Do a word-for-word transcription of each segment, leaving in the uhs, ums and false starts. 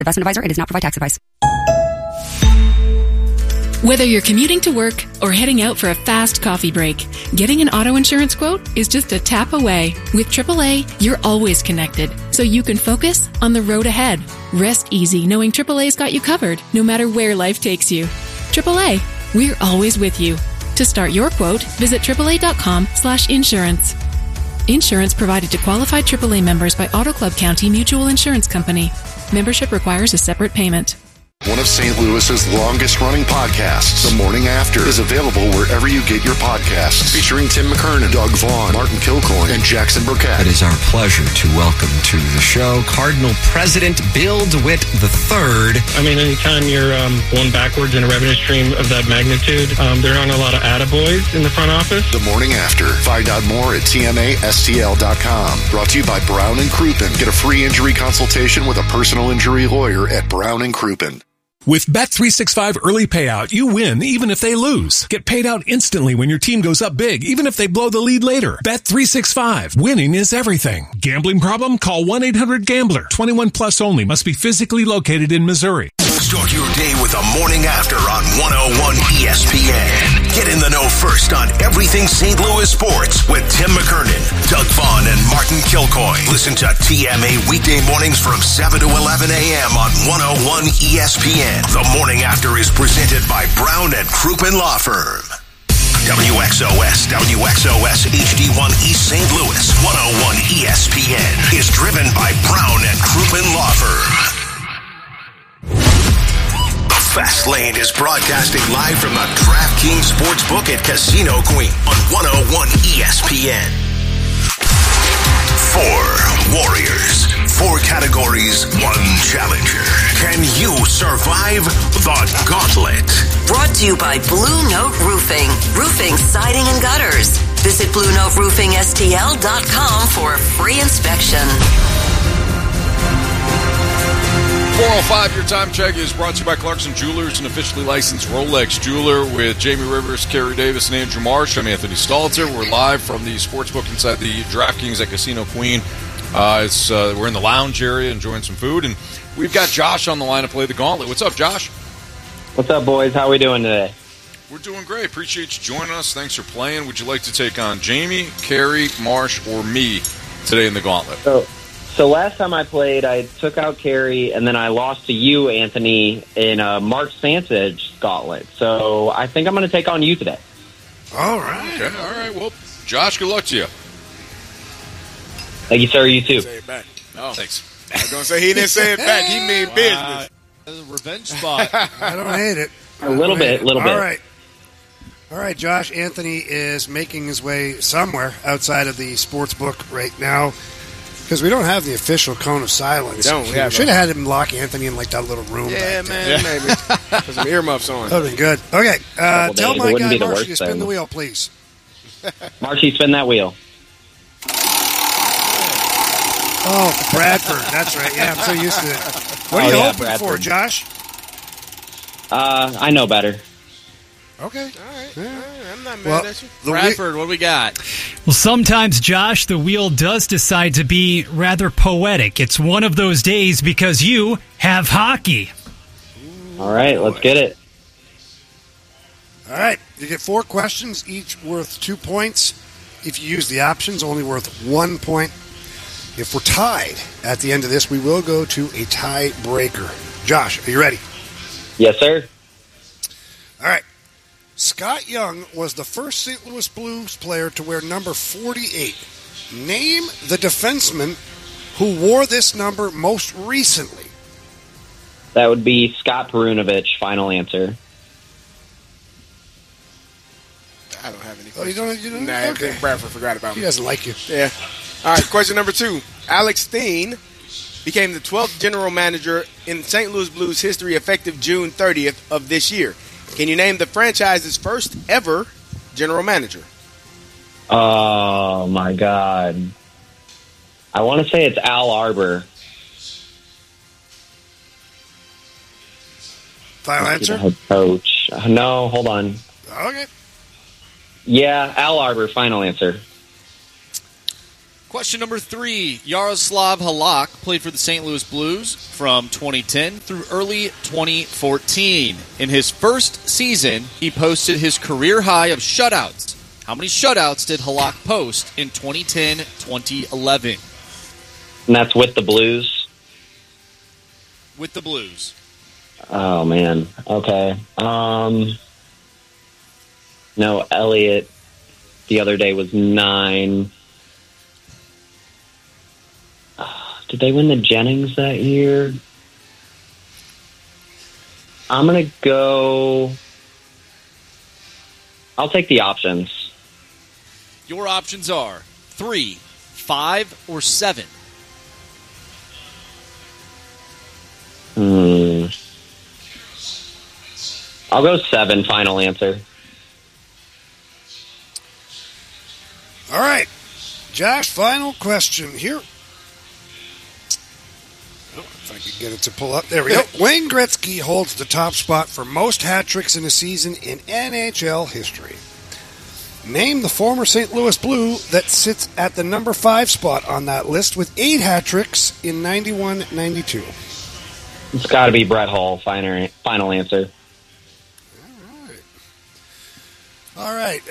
Investment advisor. It does not provide tax advice. Whether you're commuting to work or heading out for a fast coffee break, getting an auto insurance quote is just a tap away. With triple A, you're always connected, so you can focus on the road ahead. Rest easy knowing triple A's got you covered, no matter where life takes you. triple A, we're always with you. To start your quote, visit triple A dot com slash insurance. Insurance provided to qualified triple A members by Auto Club County Mutual Insurance Company. Membership requires a separate payment. One of Saint Louis's longest-running podcasts, The Morning After, is available wherever you get your podcasts. Featuring Tim McKernan, Doug Vaughn, Martin Kilcoyne, and Jackson Burkett. It is our pleasure to welcome to the show Cardinal President Bill DeWitt the third. I mean, anytime you're um, going backwards in a revenue stream of that magnitude, um, there aren't a lot of attaboys in the front office. The Morning After. Find out more at T M A S T L dot com. Brought to you by Brown and Crouppen. Get a free injury consultation with a personal injury lawyer at Brown and Crouppen. With Bet three sixty-five Early Payout, you win even if they lose. Get paid out instantly when your team goes up big, even if they blow the lead later. Bet three sixty-five. Winning is everything. Gambling problem? Call one eight hundred gambler. twenty-one plus only. Must be physically located in Missouri. Start your day with the Morning After on one oh one E S P N. Get in the know first on everything Saint Louis sports with Tim McKernan, Doug Vaughn, and Martin Kilcoyne. Listen to T M A weekday mornings from seven to eleven a.m. on one oh one E S P N. The Morning After is presented by Brown and Crouppen Law Firm. W X O S, W X O S H D one East Saint Louis, one oh one E S P N is driven by Brown and Crouppen Law Firm. Fast Lane is broadcasting live from the DraftKings Sportsbook at Casino Queen on one oh one E S P N. Four warriors, four categories, one challenger. Can you survive the gauntlet? Brought to you by Blue Note Roofing. Roofing, siding, and gutters. Visit Blue Note Roofing S T L dot com for a free inspection. four oh five, your time check is brought to you by Clarkson Jewelers, an officially licensed Rolex jeweler, with Jamie Rivers, Kerry Davis, and Andrew Marsh. I'm Anthony Stalter. We're live from the sportsbook inside the DraftKings at Casino Queen. Uh, it's uh, we're in the lounge area enjoying some food, and we've got Josh on the line to play the gauntlet. What's up, Josh? What's up, boys? How are we doing today? We're doing great. Appreciate you joining us. Thanks for playing. Would you like to take on Jamie, Kerry, Marsh, or me today in the gauntlet? So, so last time I played, I took out Kerry, and then I lost to you, Anthony, in a Mark Sanchez gauntlet. So I think I'm going to take on you today. All right. Okay, all right. Well, Josh, good luck to you. Thank you, sir. You too. Say it back. No. Thanks. I was going to say he didn't say it back. He mean wow. business. That's a revenge spot. I don't hate it. A little bit, a little bit. All right. All right, Josh. Anthony is making his way somewhere outside of the sports book right now because we don't have the official cone of silence. We don't. We, we should have had him lock Anthony in like that little room. Yeah, back man, there. maybe. Put some earmuffs on. That would have been good. Okay, uh, tell days, my guy be the Marshy to worst spin thing. the wheel, please. Marshy, spin that wheel. Oh, Bradford. That's right. Yeah, I'm so used to it. What are Oh, you yeah, hoping Bradford. for, Josh? Uh, I know better. Okay. All right. Yeah. All right. I'm not mad Well, at you. the Bradford, what do we got? Well, sometimes, Josh, the wheel does decide to be rather poetic. It's one of those days because you have hockey. All right, let's get it. All right. You get four questions, each worth two points. If you use the options, only worth one point. If we're tied at the end of this, we will go to a tiebreaker. Josh, are you ready? Yes, sir. All right. Scott Young was the first Saint Louis Blues player to wear number forty-eight. Name the defenseman who wore this number most recently. That would be Scott Perunovich. Final answer. I don't have any questions. Oh, you don't? You don't? Nah, I Okay. think Bradford forgot about He me. doesn't like you. Yeah. All right, question number two. Alex Steen became the twelfth general manager in Saint Louis Blues history effective June thirtieth of this year. Can you name the franchise's first ever general manager? Oh, my God. I want to say it's Al Arbor. Final The answer? head coach. No, hold on. Okay. Yeah, Al Arbor. Final answer. Question number three. Yaroslav Halak played for the Saint Louis Blues from twenty ten through early twenty fourteen. In his first season, he posted his career high of shutouts. How many shutouts did Halak post in twenty ten twenty eleven? And that's with the Blues? With the Blues. Oh, man. Okay. Um, no, Elliott the other day was nine. Did they win the Jennings that year? I'm going to go... I'll take the options. Your options are three, five, or seven. Hmm. I'll go seven, final answer. All right. Josh, final question here. Oh, if I could get it to pull up. There we go. Wayne Gretzky holds the top spot for most hat tricks in a season in N H L history. Name the former Saint Louis Blue that sits at the number five spot on that list with eight hat tricks in ninety-one ninety-two. It's got to be Brett Hull, final, final answer. All right.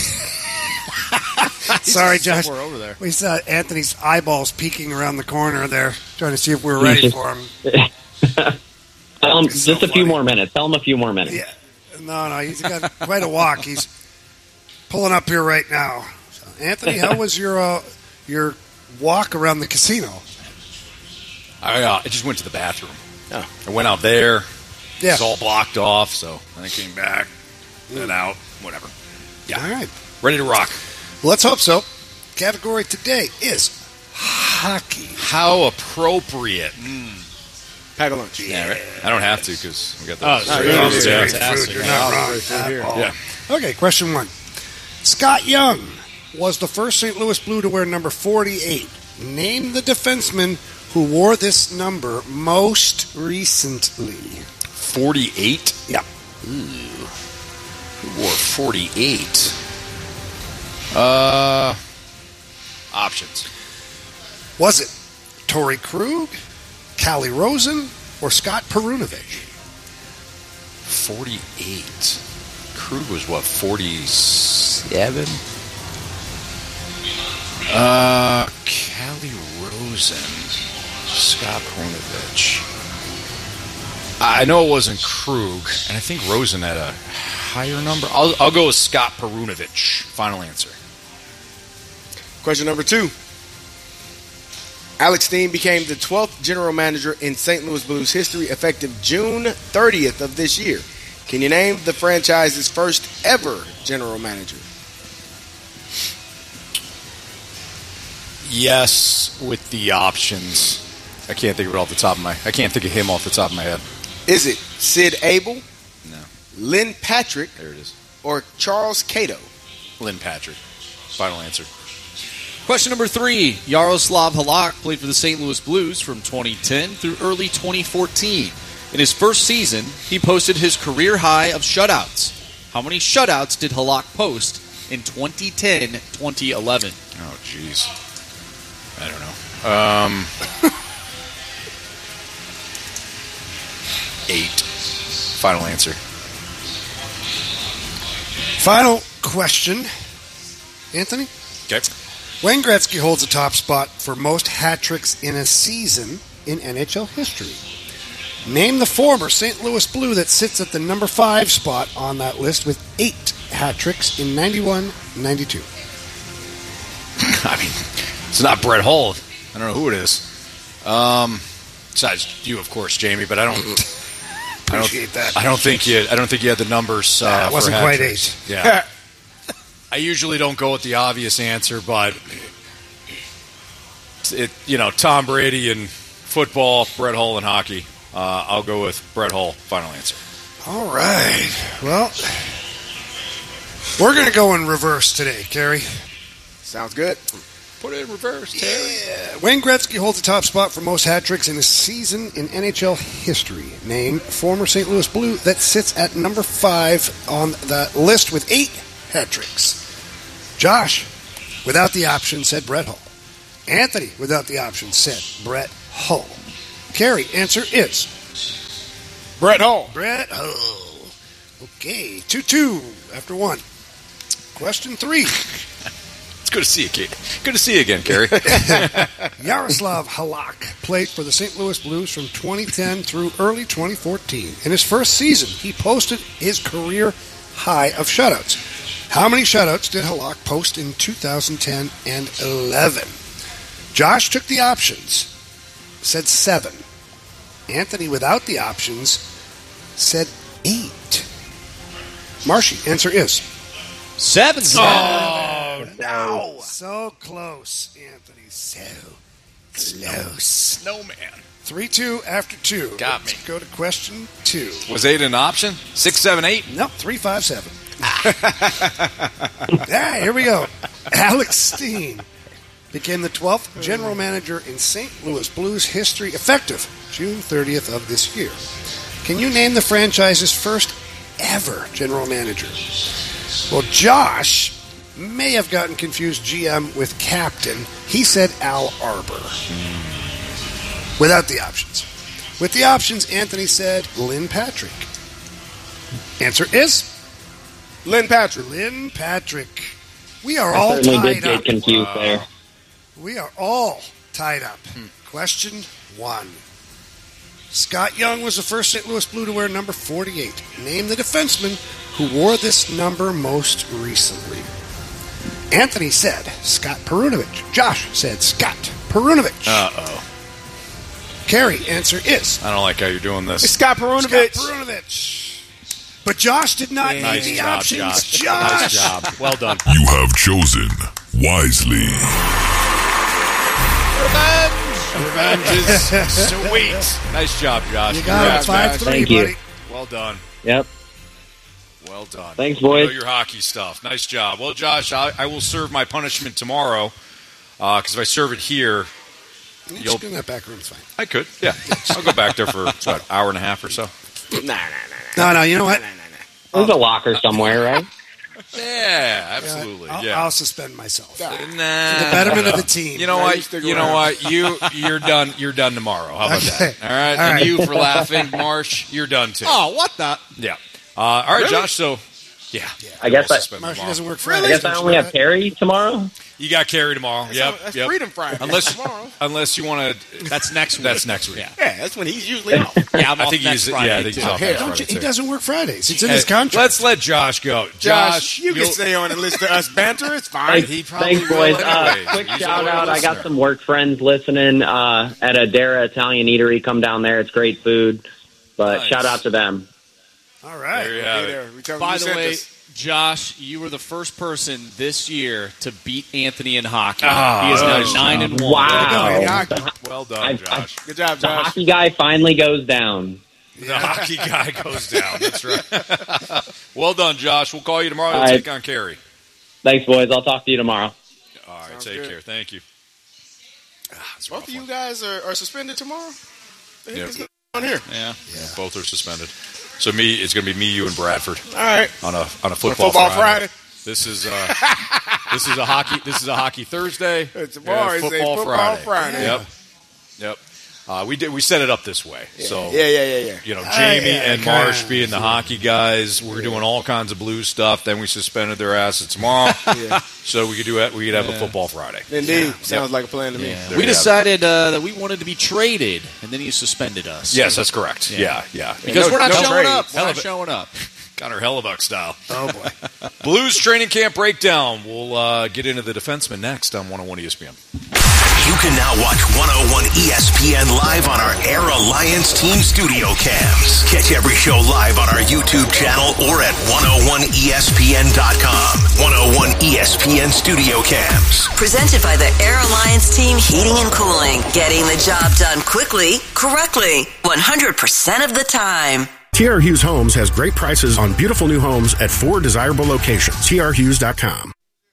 Sorry, Josh. Somewhere over there. We saw Anthony's eyeballs peeking around the corner there, trying to see if we were ready for him. Tell him just so a few funny. more minutes. Tell him a few more minutes. Yeah. No, no, he's got quite a walk. He's pulling up here right now. So, Anthony, how was your uh, your walk around the casino? I, uh, I just went to the bathroom. Oh. I went out there. Yeah. It was all blocked off, so then I came back, then out, whatever. Yeah. All right. Ready to rock. Well, let's hope so. Category today is hockey. How appropriate. Mm. Pack a lunch. Yeah, yeah right? I don't have to because we got the oh, oh, you're, yeah. you're, food. You're not wrong. Here. Yeah. Okay, question one. Scott Young was the first Saint Louis Blue to wear number forty-eight. Name the defenseman who wore this number most recently. forty-eight? Yeah. Ooh. Who wore forty-eight? Uh, options. Was it Torrey Krug, Calle Rosen, or Scott Perunovich? forty-eight. Krug was what, forty-seven? Uh, Calle Rosen, Scott Perunovich. I know it wasn't Krug, and I think Rosen had a higher number. I'll, I'll go with Scott Perunovich. Final answer. Question number two. Alex Steen became the twelfth general manager in Saint Louis Blues history effective June thirtieth of this year. Can you name the franchise's first ever general manager? Yes, with the options. I can't think of it off the top of my I can't think of him off the top of my head. Is it Sid Abel? No. Lynn Patrick? There it is. Or Charles Cato? Lynn Patrick. Final answer. Question number three. Yaroslav Halak played for the Saint Louis Blues from twenty ten through early twenty fourteen. In his first season, he posted his career high of shutouts. How many shutouts did Halak post in twenty ten twenty eleven? Oh, jeez. I don't know. Um, eight. Final answer. Final question. Anthony? Okay. Wayne Gretzky holds the top spot for most hat tricks in a season in N H L history. Name the former Saint Louis Blue that sits at the number five spot on that list with eight hat tricks in ninety-one ninety-two. I mean, it's not Brett Hull. I don't know who it is. Um, besides you, of course, Jamie. But I don't. Appreciate I don't, that. I don't think you. I don't think you had the numbers. Uh, nah, it wasn't for quite tricks. eight. Yeah. I usually don't go with the obvious answer, but it. You know, Tom Brady in football, Brett Hull in hockey. Uh, I'll go with Brett Hull. Final answer. All right. Well, we're going to go in reverse today, Kerry. Sounds good. Put it in reverse, Terry. Yeah. Wayne Gretzky holds the top spot for most hat tricks in a season in N H L history. Name former Saint Louis Blue that sits at number five on the list with eight hat tricks. Josh, without the option, said Brett Hull. Anthony, without the option, said Brett Hull. Carrie, answer is Brett Hull. Brett Hull. Okay, two two after one. Question three. It's good to see you, Kate. Good to see you again, Gary. Yaroslav Halak played for the Saint Louis Blues from twenty ten through early twenty fourteen. In his first season, he posted his career high of shutouts. How many shutouts did Halak post in two thousand ten and eleven? Josh took the options, said seven. Anthony, without the options, said eight. Marshy, answer is seven. Oh, no. So close, Anthony. So close. Snowman. three two after two. Got Let's me. go to question two. Was eight an option? Six, seven, eight? Nope, three, five, seven. Ah, here we go. Alex Steen became the twelfth general manager in Saint Louis Blues history, effective June thirtieth of this year. Can you name the franchise's first ever general manager? Well, Josh may have gotten confused G M with captain. He said Al Arbor. Without the options. With the options, Anthony said Lynn Patrick. Answer is Lynn Patrick. Lynn Patrick. We are I all certainly tied did get up. confused there. We are all tied up. Question one. Scott Young was the first Saint Louis Blue to wear number forty-eight. Name the defenseman who wore this number most recently. Anthony said Scott Perunovich. Josh said Scott Perunovich. Uh-oh. Carrie, answer is I don't like how you're doing this. It's Scott Perunovich. Scott Perunovich. But Josh did not Yeah. need Nice the job, options. Josh. Josh. Nice job. Well done. You have chosen wisely. Revenge is sweet. Nice job, Josh. You got it. Congrats, five Josh. three, Thank you. buddy. Well done. Yep. Well done. Thanks, You boys. know your hockey stuff. Nice job. Well, Josh, I, I will serve my punishment tomorrow because if I serve it here, You you'll. just get in that back room. It's fine. I could. Yeah, I'll go back there for what, an hour and a half or so. Nah, nah, nah, No, no, you know what? There's a locker somewhere, right? Yeah, absolutely. I'll, yeah. I'll suspend myself. Nah. For the betterment of the team. You know Now you what? stick You know around. what? You you're done. You're done tomorrow. How about Okay. that? All right. All and right. you for laughing, Marsh. You're done too. Oh, what the? Yeah. Uh, all right, Really? Josh. So, yeah. I guess I'll I- suspend Marshy tomorrow. doesn't work I Friday. guess I only have Perry tomorrow. You got carry tomorrow. That's, Yep. that's yep. Freedom Friday. Unless tomorrow. unless you want to. That's next week. That's next week. Yeah. Yeah, that's when he's usually out. Yeah, I'm I off think next he's Friday, yeah. I think too. he's off Hell, next Don't Friday you, he too. doesn't work Fridays. It's in Hey, his contract. Let's let Josh go. Josh, Josh, you can you'll- stay on and listen to us banter. It's fine. Thanks, he probably thanks will boys. Uh, anyways. quick He's a shout loyal out. I got listener. some work friends listening uh, at Adara Italian Eatery. Come down there. It's great food. But Nice. shout out to them. All right. There you Hey have there, it. we tell them By you the sent way, us. Josh, you were the first person this year to beat Anthony in hockey. Ah, he is now nice nine job. and one. Wow. Hey, hockey. Well done, I- Josh. Good job, The Josh. hockey guy finally goes down. The hockey guy goes down. That's right. Well done, Josh. We'll call you tomorrow to All right. take on Carrie. Thanks, boys. I'll talk to you tomorrow. All right, Sounds take good. care. Thank you. Ah, it's a Both rough of you one. guys are, are suspended tomorrow? The heck Yep. is going on here? Yeah, both are suspended. So me, it's going to be me, you, and Bradford All right. on a on a football, Football Friday. Friday. This is uh, this is a hockey. This is a hockey Thursday. It's tomorrow is a football, football Friday. Friday. Yep, yep. Uh, we did. We set it up this way. So Yeah, yeah, yeah, yeah. you know, Uh, Jamie yeah, and kinda, Marsh being the hockey guys, we're doing all kinds of blue stuff. Then we suspended their asses tomorrow, Yeah. so we could do it. We could have a football Friday. Indeed. Sounds like a plan to me. There We you have decided uh, that we wanted to be traded, and then you suspended us. Yes, that's correct. Yeah. Yeah, yeah. Because no- we're not no showing trade. up. We're Hell not of it. showing up. Connor Hellebuck style. Oh, boy. Blues training camp breakdown. We'll uh, get into the defenseman next on one oh one E S P N. You can now watch one oh one E S P N live on our Air Alliance Team Studio Cams. Catch every show live on our YouTube channel or at one oh one E S P N dot com. one oh one E S P N Studio Cams. Presented by the Air Alliance Team Heating and Cooling. Getting the job done quickly, correctly, one hundred percent of the time. T R Hughes Homes has great prices on beautiful new homes at four desirable locations. T R Hughes dot com.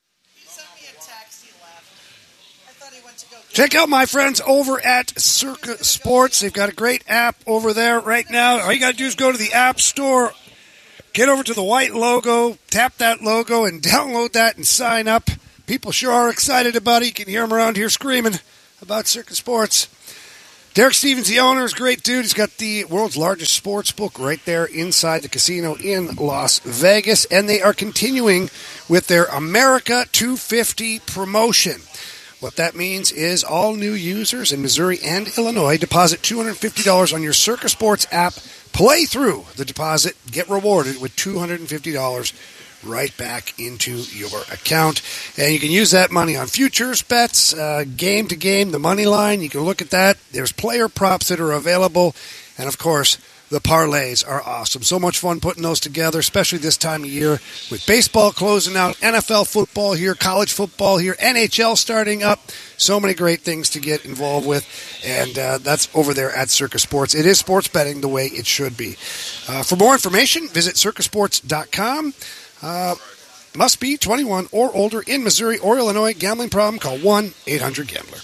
Check out my friends over at Circa Sports. They've got a great app over there right now. All you got to do is go to the App Store, get over to the white logo, tap that logo, and download that and sign up. People sure are excited about it. You can hear them around here screaming about Circa Sports. Derek Stevens, the owner, is a great dude. He's got the world's largest sports book right there inside the casino in Las Vegas, and they are continuing with their America two fifty promotion. What that means is all new users in Missouri and Illinois deposit two hundred fifty dollars on your Circa Sports app, play through the deposit, get rewarded with two hundred fifty dollars right back into your account. And you can use that money on futures bets, uh, game to game, the money line. You can look at that. There's player props that are available. And, of course, the parlays are awesome. So much fun putting those together, especially this time of year with baseball closing out, N F L football here, college football here, N H L starting up. So many great things to get involved with, and uh, that's over there at Circa Sports. It is sports betting the way it should be. Uh, for more information, visit circa sports dot com. Uh, must be twenty-one or older in Missouri or Illinois. Gambling problem? Call one eight hundred gambler.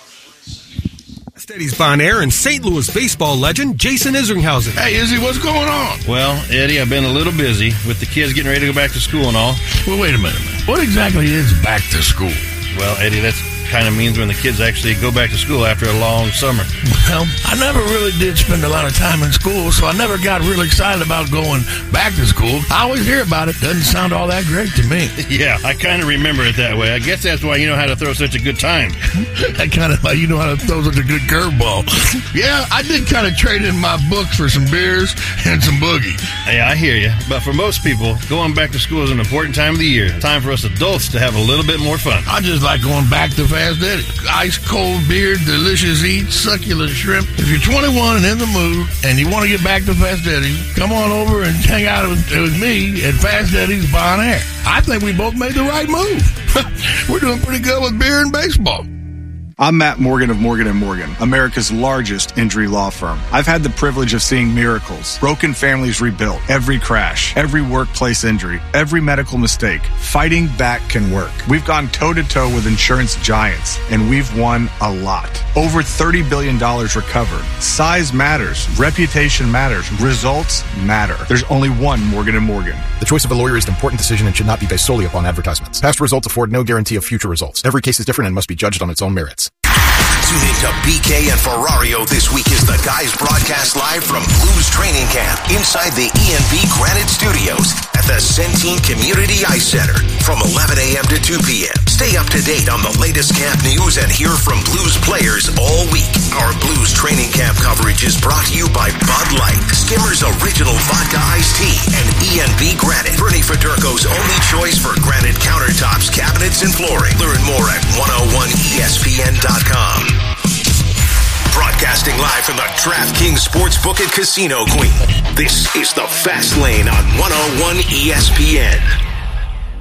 Eddie's Bon Air and Saint Louis baseball legend Jason Isringhausen. Hey, Izzy, what's going on? Well, Eddie, I've been a little busy with the kids getting ready to go back to school and all. Well, wait a minute, man. What exactly is back to school? Well, Eddie, that's kind of means when the kids actually go back to school after a long summer. Well, I never really did spend a lot of time in school, so I never got really excited about going back to school. I always hear about it. Doesn't sound all that great to me. Yeah, I kind of remember it that way. I guess that's why you know how to throw such a good time. I kind of like you know how to throw such a good curveball. Yeah, I did kind of trade in my books for some beers and some boogie. Yeah, I hear you. But for most people, going back to school is an important time of the year. Time for us adults to have a little bit more fun. I just like going back to Fast Eddie. Ice cold beer, delicious eats, succulent shrimp. If you're twenty-one and in the mood and you want to get back to Fast Eddie, come on over and hang out with, with me at Fast Eddie's Bon Air. I think we both made the right move. We're doing pretty good with beer and baseball. I'm Matt Morgan of Morgan and Morgan, America's largest injury law firm. I've had the privilege of seeing miracles, broken families rebuilt, every crash, every workplace injury, every medical mistake. Fighting back can work. We've gone toe-to-toe with insurance giants, and we've won a lot. Over thirty billion dollars recovered. Size matters. Reputation matters. Results matter. There's only one Morgan and Morgan. The choice of a lawyer is an important decision and should not be based solely upon advertisements. Past results afford no guarantee of future results. Every case is different and must be judged on its own merits. Tune in to B K and Ferrario this week as the guys broadcast live from Blues Training Camp inside the E and B Granite Studios at the Centene Community Ice Center from eleven a.m. to two p.m. Stay up to date on the latest camp news and hear from Blues players all week. Our Blues Training Camp coverage is brought to you by Bud Light, Skimmer's Original Vodka Iced Tea, and E and B Granite, Bernie Federko's only choice for granite countertops, cabinets, and flooring. Learn more at one oh one E S P N dot com. Broadcasting live from the DraftKings Sportsbook and Casino Queen. This is the Fast Lane on one oh one E S P N.